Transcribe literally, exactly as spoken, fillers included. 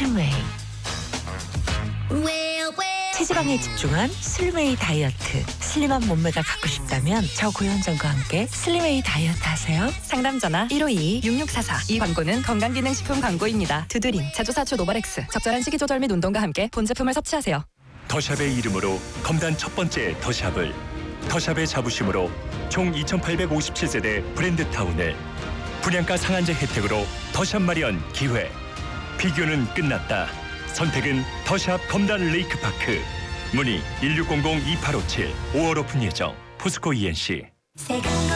슬웨이. 체지방에 집중한 슬림웨이 다이어트. 슬림한 몸매가 갖고 싶다면 저 고현정과 함께 슬림웨이 다이어트 하세요. 상담 전화 일오이이 육육사사. 이 광고는 건강기능식품 광고입니다. 두드림, 자조사초 노바렉스. 적절한 식이 조절 및 운동과 함께 본 제품을 섭취하세요. 더샵의 이름으로 검단 첫 번째 더샵을, 더샵의 자부심으로 총 이천팔백오십칠 세대 브랜드타운을, 분양가 상한제 혜택으로 더샵 마련 기회. 비교는 끝났다. 선택은 더샵 검단 레이크파크. 문의 일육공공 이팔오칠. 오월 오픈 예정. 포스코 이엔씨.